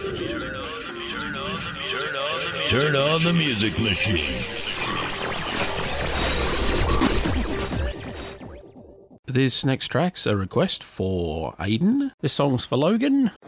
Turn on the music machine. This next track's a request for Aiden. This song's for Logan.